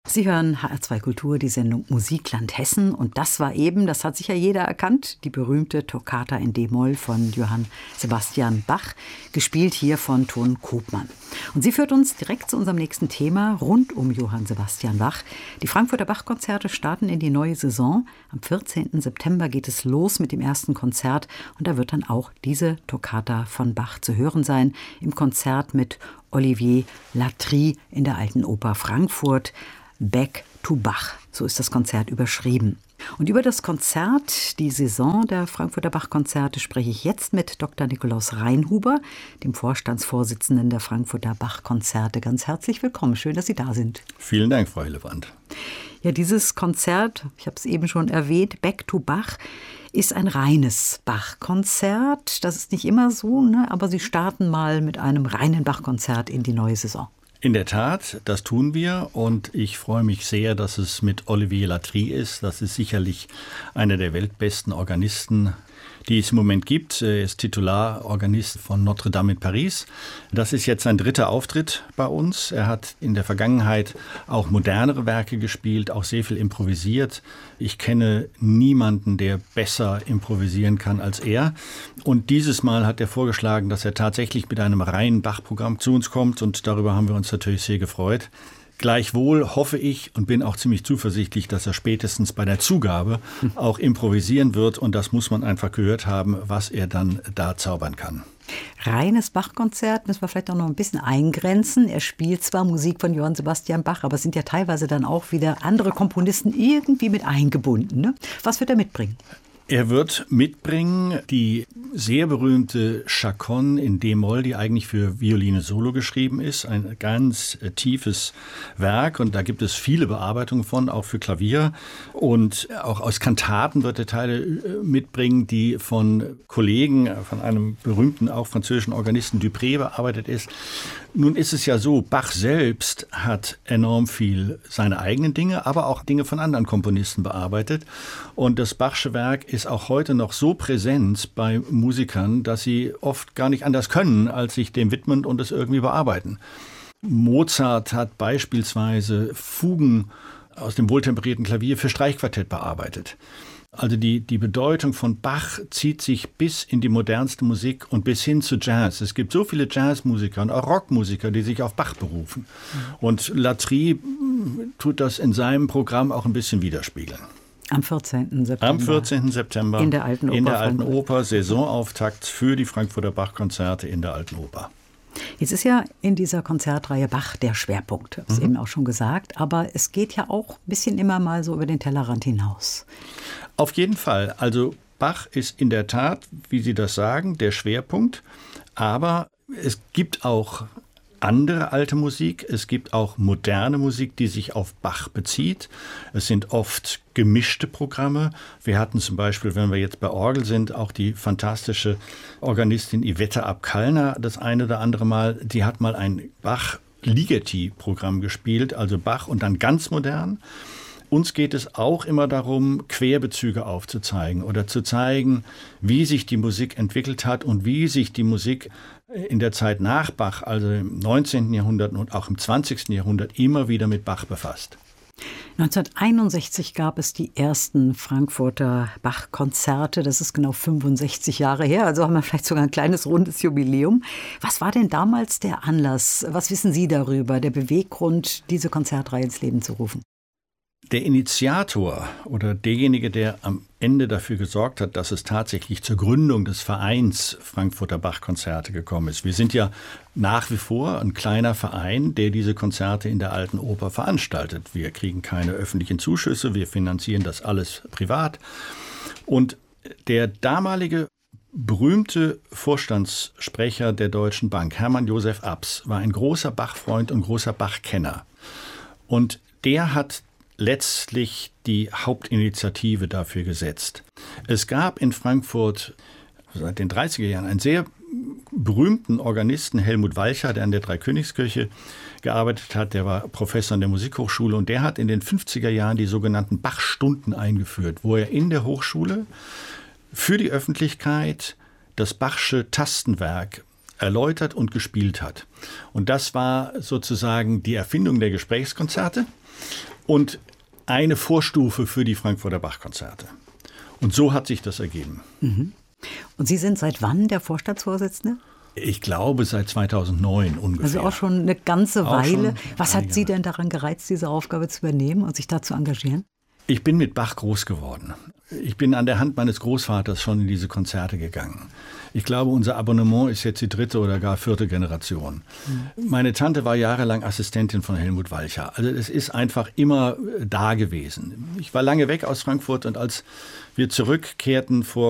Sie hören HR2 Kultur, die Sendung Musikland Hessen. Und das war eben, das hat sicher jeder erkannt, die berühmte Toccata in D-Moll von Johann Sebastian Bach, gespielt hier von Ton Koopman. Und sie führt uns direkt zu unserem nächsten Thema rund um Johann Sebastian Bach. Die Frankfurter Bach-Konzerte starten in die neue Saison. Am 14. September geht es los mit dem ersten Konzert. Und da wird dann auch diese Toccata von Bach zu hören sein, im Konzert mit Olivier Latry in der Alten Oper Frankfurt. Back to Bach, so ist das Konzert überschrieben. Und über das Konzert, die Saison der Frankfurter Bach-Konzerte, spreche ich jetzt mit Dr. Nikolaus Reinhuber, dem Vorstandsvorsitzenden der Frankfurter Bach-Konzerte. Ganz herzlich willkommen, schön, dass Sie da sind. Vielen Dank, Frau Hillewand. Ja, dieses Konzert, ich habe es eben schon erwähnt, Back to Bach, ist ein reines Bach-Konzert. Das ist nicht immer so, ne? Aber Sie starten mal mit einem reinen Bach-Konzert in die neue Saison. In der Tat, das tun wir und ich freue mich sehr, dass es mit Olivier Latry ist. Das ist sicherlich einer der weltbesten Organisten, die es im Moment gibt. Er ist Titularorganist von Notre Dame in Paris. Das ist jetzt sein dritter Auftritt bei uns. Er hat in der Vergangenheit auch modernere Werke gespielt, auch sehr viel improvisiert. Ich kenne niemanden, der besser improvisieren kann als er. Und dieses Mal hat er vorgeschlagen, dass er tatsächlich mit einem reinen Bach-Programm zu uns kommt. Und darüber haben wir uns natürlich sehr gefreut. Gleichwohl hoffe ich und bin auch ziemlich zuversichtlich, dass er spätestens bei der Zugabe auch improvisieren wird. Und das muss man einfach gehört haben, was er dann da zaubern kann. Reines Bach-Konzert müssen wir vielleicht auch noch ein bisschen eingrenzen. Er spielt zwar Musik von Johann Sebastian Bach, aber es sind ja teilweise dann auch wieder andere Komponisten irgendwie mit eingebunden. Ne? Was wird er mitbringen? Er wird mitbringen die sehr berühmte Chaconne in D-Moll, die eigentlich für Violine Solo geschrieben ist. Ein ganz tiefes Werk und da gibt es viele Bearbeitungen von, auch für Klavier. Und auch aus Kantaten wird er Teile mitbringen, die von Kollegen, von einem berühmten, auch französischen Organisten Dupré bearbeitet ist. Nun ist es ja so, Bach selbst hat enorm viel seine eigenen Dinge, aber auch Dinge von anderen Komponisten bearbeitet. Und das Bachsche Werk ist auch heute noch so präsent bei Musikern, dass sie oft gar nicht anders können, als sich dem widmen und es irgendwie bearbeiten. Mozart hat beispielsweise Fugen aus dem wohltemperierten Klavier für Streichquartett bearbeitet. Also die Bedeutung von Bach zieht sich bis in die modernste Musik und bis hin zu Jazz. Es gibt so viele Jazzmusiker und auch Rockmusiker, die sich auf Bach berufen. Und Latry tut das in seinem Programm auch ein bisschen widerspiegeln. Am 14. September. Am 14. September in der Alten Oper, Saisonauftakt für die Frankfurter Bach-Konzerte in der Alten Oper. Jetzt ist ja in dieser Konzertreihe Bach der Schwerpunkt, ich habe es eben auch schon gesagt, aber es geht ja auch ein bisschen immer mal so über den Tellerrand hinaus. Auf jeden Fall. Also Bach ist in der Tat, wie Sie das sagen, der Schwerpunkt, aber es gibt auch andere alte Musik, es gibt auch moderne Musik, die sich auf Bach bezieht. Es sind oft gemischte Programme. Wir hatten zum Beispiel, wenn wir jetzt bei Orgel sind, auch die fantastische Organistin Iveta Abkalner das eine oder andere Mal. Die hat mal ein Bach-Ligeti-Programm gespielt, also Bach und dann ganz modern. Uns geht es auch immer darum, Querbezüge aufzuzeigen oder zu zeigen, wie sich die Musik entwickelt hat und wie sich die Musik in der Zeit nach Bach, also im 19. Jahrhundert und auch im 20. Jahrhundert, immer wieder mit Bach befasst. 1961 gab es die ersten Frankfurter Bach-Konzerte. Das ist genau 65 Jahre her, also haben wir vielleicht sogar ein kleines rundes Jubiläum. Was war denn damals der Anlass? Was wissen Sie darüber, der Beweggrund, diese Konzertreihe ins Leben zu rufen? Der Initiator oder derjenige, der am Ende dafür gesorgt hat, dass es tatsächlich zur Gründung des Vereins Frankfurter Bach-Konzerte gekommen ist. Wir sind ja nach wie vor ein kleiner Verein, der diese Konzerte in der Alten Oper veranstaltet. Wir kriegen keine öffentlichen Zuschüsse, wir finanzieren das alles privat. Und der damalige berühmte Vorstandssprecher der Deutschen Bank, Hermann Josef Abs, war ein großer Bach-Freund und großer Bach-Kenner. Und der hat letztlich die Hauptinitiative dafür gesetzt. Es gab in Frankfurt seit den 30er Jahren einen sehr berühmten Organisten, Helmut Walcher, der an der Dreikönigskirche gearbeitet hat. Der war Professor an der Musikhochschule und der hat in den 50er Jahren die sogenannten Bach-Stunden eingeführt, wo er in der Hochschule für die Öffentlichkeit das Bachsche Tastenwerk erläutert und gespielt hat. Und das war sozusagen die Erfindung der Gesprächskonzerte. und eine Vorstufe für die Frankfurter Bach-Konzerte. Und so hat sich das ergeben. Mhm. Und Sie sind seit wann der Vorstandsvorsitzende? Ich glaube seit 2009 ungefähr. Also auch schon eine ganze Weile. Was hat Sie Jahre. denn daran gereizt, diese Aufgabe zu übernehmen und sich da zu engagieren? Ich bin mit Bach groß geworden. Ich bin an der Hand meines Großvaters schon in diese Konzerte gegangen. Ich glaube, unser Abonnement ist jetzt die 3. oder gar 4. Generation. Meine Tante war jahrelang Assistentin von Helmut Walcha. Also es ist einfach immer da gewesen. Ich war lange weg aus Frankfurt und als wir zurückkehrten vor